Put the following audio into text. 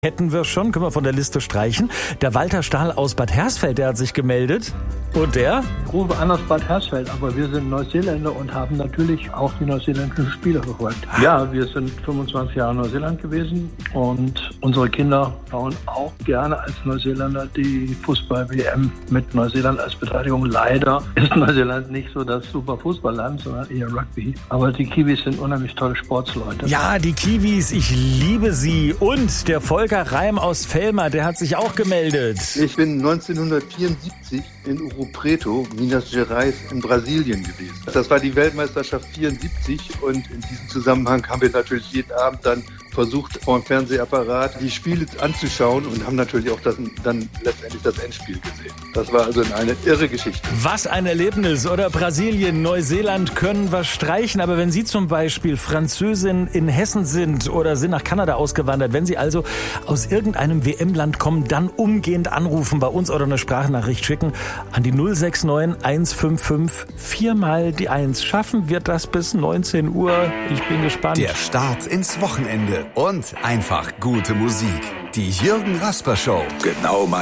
Hätten wir schon, können wir von der Liste streichen. Der Walter Stahl aus Bad Hersfeld, der hat sich gemeldet. Und der? Ich rufe an aus Bad Hersfeld, aber wir sind Neuseeländer und haben natürlich auch die neuseeländischen Spiele verfolgt. Ja, wir sind 25 Jahre in Neuseeland gewesen und unsere Kinder schauen auch gerne als Neuseeländer die Fußball-WM mit Neuseeland als Beteiligung. Leider ist Neuseeland nicht so das super Fußballland, sondern eher Rugby. Aber die Kiwis sind unheimlich tolle Sportsleute. Ja, die Kiwis, ich liebe sie. Und der Volker Reim aus Velma, der hat sich auch gemeldet. Ich bin 1974 in Ouro Preto, Minas Gerais in Brasilien gewesen. Das war die Weltmeisterschaft 74 und in diesem Zusammenhang haben wir natürlich jeden Abend dann versucht, vor dem Fernsehapparat die Spiele anzuschauen und haben natürlich auch dann letztendlich das Endspiel gesehen. Das war also eine irre Geschichte. Was ein Erlebnis, oder? Brasilien, Neuseeland können wir streichen, aber wenn Sie zum Beispiel Französin in Hessen sind oder sind nach Kanada ausgewandert, wenn Sie also aus irgendeinem WM-Land kommen, dann umgehend anrufen bei uns oder eine Sprachnachricht schicken an die 069 155 4 mal die 1. Schaffen wir das bis 19 Uhr? Ich bin gespannt. Der Start ins Wochenende und einfach gute Musik. Die Jürgen Rasper Show. Genau mein